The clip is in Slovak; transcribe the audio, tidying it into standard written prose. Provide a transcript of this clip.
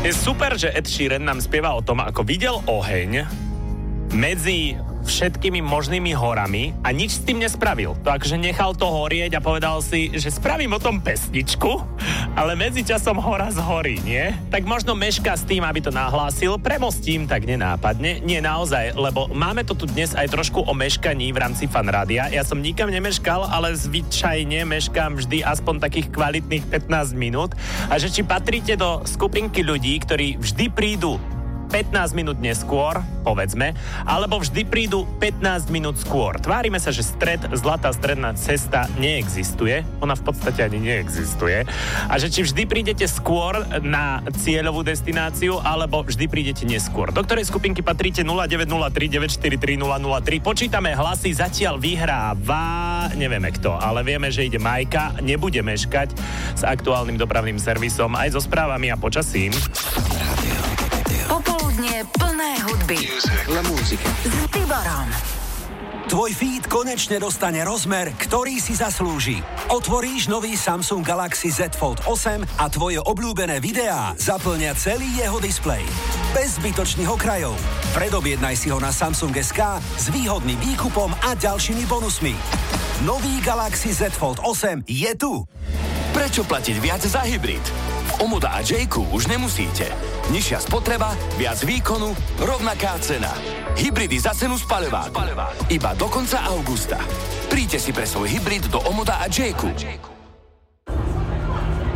Je super, že Ed Sheeran nám spieva o tom, ako videl oheň medzi všetkými možnými horami a nič s tým nespravil. To akože nechal to horieť a povedal si, že spravím o tom pesničku, ale medzičasom hora zhorí, nie? Tak možno mešká s tým, aby to nahlásil, premostím tak nenápadne. Nie naozaj, lebo máme to tu dnes aj trošku o meškaní v rámci Fanrádia. Ja som nikam nemeškal, ale zvyčajne meškám vždy aspoň takých kvalitných 15 minút. A že či patríte do skupinky ľudí, ktorí vždy prídu 15 minút neskôr, povedzme, alebo vždy prídu 15 minút skôr. Tvárime sa, že zlatá stredná cesta neexistuje. Ona v podstate ani neexistuje. A že či vždy prídete skôr na cieľovú destináciu, alebo vždy prídete neskôr. Do ktorej skupinky patríte 0903 943 003. Počítame hlasy, zatiaľ vyhráva, nevieme kto, ale vieme, že ide Majka, nebude meškať s aktuálnym dopravným servisom, aj so správami a počasím. Popoludnie plné hudby. La musica. S Tiborom. Tvoj feed konečne dostane rozmer, ktorý si zaslúži. Otvoríš nový Samsung Galaxy Z Fold 8 a tvoje obľúbené videá zaplnia celý jeho displej. Bez zbytočných okrajov. Predobjednaj si ho na Samsung SK s výhodným výkupom a ďalšími bonusmi. Nový Galaxy Z Fold 8 je tu. Prečo platiť viac za hybrid? V Omoda a J-ku už nemusíte. Nižšia spotreba, viac výkonu, rovnaká cena. Hybridy za cenu spaľováku. Iba do konca augusta. Príďte si pre svoj hybrid do Omoda a J-ku.